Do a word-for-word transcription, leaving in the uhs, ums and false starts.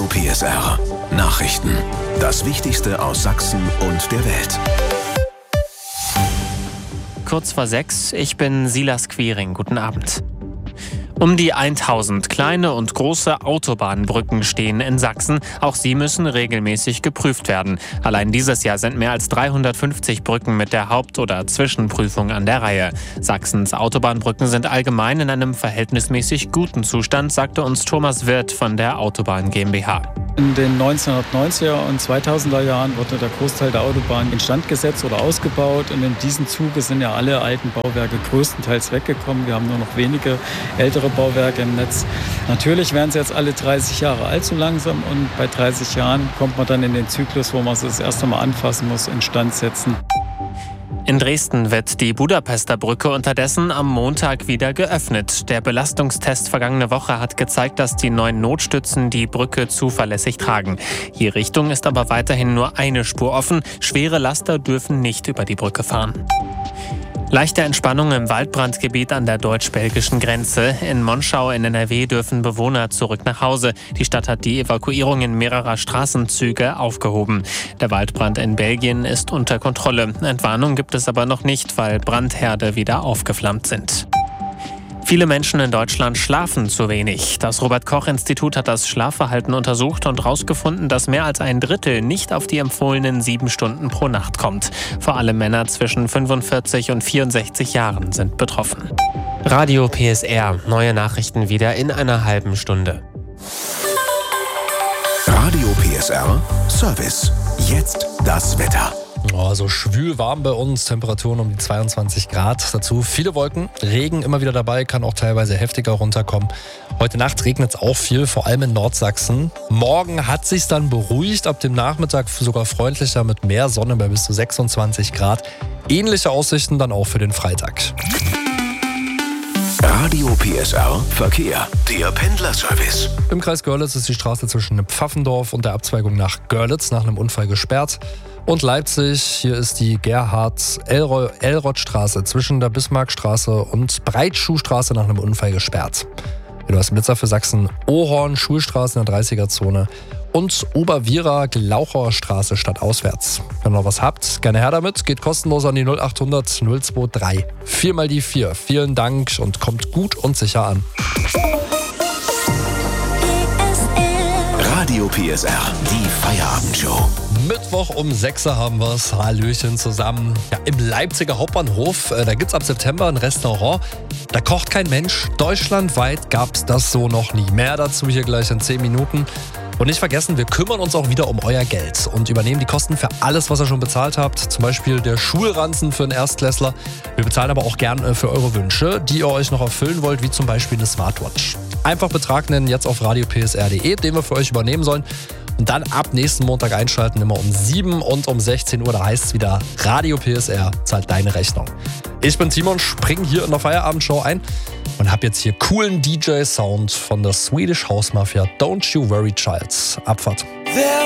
Radio P S R. Nachrichten. Das Wichtigste aus Sachsen und der Welt. Kurz vor sechs, ich bin Silas Quiring. Guten Abend. Um die tausend kleine und große Autobahnbrücken stehen in Sachsen. Auch sie müssen regelmäßig geprüft werden. Allein dieses Jahr sind mehr als dreihundertfünfzig Brücken mit der Haupt- oder Zwischenprüfung an der Reihe. Sachsens Autobahnbrücken sind allgemein in einem verhältnismäßig guten Zustand, sagte uns Thomas Wirth von der Autobahn GmbH. In den neunzehnhundertneunziger und zweitausender Jahren wurde der Großteil der Autobahn instand gesetzt oder ausgebaut. Und in diesem Zuge sind ja alle alten Bauwerke größtenteils weggekommen. Wir haben nur noch wenige ältere Bauwerke im Netz. Natürlich werden sie jetzt alle dreißig Jahre alt so langsam. Und bei dreißig Jahren kommt man dann in den Zyklus, wo man es das erste Mal anfassen muss, instand setzen. In Dresden wird die Budapester Brücke unterdessen am Montag wieder geöffnet. Der Belastungstest vergangene Woche hat gezeigt, dass die neuen Notstützen die Brücke zuverlässig tragen. Je Richtung ist aber weiterhin nur eine Spur offen. Schwere Laster dürfen nicht über die Brücke fahren. Leichte Entspannung im Waldbrandgebiet an der deutsch-belgischen Grenze. In Monschau in N R W dürfen Bewohner zurück nach Hause. Die Stadt hat die Evakuierungen mehrerer Straßenzüge aufgehoben. Der Waldbrand in Belgien ist unter Kontrolle. Entwarnung gibt es aber noch nicht, weil Brandherde wieder aufgeflammt sind. Viele Menschen in Deutschland schlafen zu wenig. Das Robert-Koch-Institut hat das Schlafverhalten untersucht und herausgefunden, dass mehr als ein Drittel nicht auf die empfohlenen sieben Stunden pro Nacht kommt. Vor allem Männer zwischen fünfundvierzig und vierundsechzig Jahren sind betroffen. Radio P S R. Neue Nachrichten wieder in einer halben Stunde. Radio P S R Service. Jetzt das Wetter. Oh, so schwül warm bei uns, Temperaturen um die zweiundzwanzig Grad. Dazu viele Wolken, Regen immer wieder dabei, kann auch teilweise heftiger runterkommen. Heute Nacht regnet es auch viel, vor allem in Nordsachsen. Morgen hat sich's dann beruhigt, ab dem Nachmittag sogar freundlicher mit mehr Sonne bei bis zu sechsundzwanzig Grad. Ähnliche Aussichten dann auch für den Freitag. Radio P S R Verkehr, der Pendlerservice. Im Kreis Görlitz ist die Straße zwischen Pfaffendorf und der Abzweigung nach Görlitz nach einem Unfall gesperrt. Und Leipzig, hier ist die Gerhard-Elroth-Straße zwischen der Bismarckstraße und Breitschuhstraße nach einem Unfall gesperrt. Du hast Blitzer für Sachsen, Ohorn, Schulstraße in der dreißiger-Zone und Obervierer-Glauchauer Straße stadtauswärts. Wenn ihr noch was habt, gerne her damit, geht kostenlos an die null achthundert null drei drei. vier mal die vier. Vielen Dank und kommt gut und sicher an. Radio P S R, die Feierabendshow. Mittwoch um sechs Uhr haben wir's. Hallöchen zusammen. Ja, im Leipziger Hauptbahnhof, äh, da gibt's ab September ein Restaurant. Da kocht kein Mensch. Deutschlandweit gab's das so noch nie. Mehr dazu hier gleich in zehn Minuten. Und nicht vergessen, wir kümmern uns auch wieder um euer Geld und übernehmen die Kosten für alles, was ihr schon bezahlt habt. Zum Beispiel der Schulranzen für einen Erstklässler. Wir bezahlen aber auch gern für eure Wünsche, die ihr euch noch erfüllen wollt, wie zum Beispiel eine Smartwatch. Einfach Betrag nennen jetzt auf radio p s r punkt d e, den wir für euch übernehmen sollen. Und dann ab nächsten Montag einschalten, immer um sieben und um sechzehn Uhr. Da heißt es wieder, Radio P S R zahlt deine Rechnung. Ich bin Timon, spring hier in der Feierabendshow ein und hab jetzt hier coolen D J-Sound von der Swedish House Mafia. Don't You Worry Child. Abfahrt.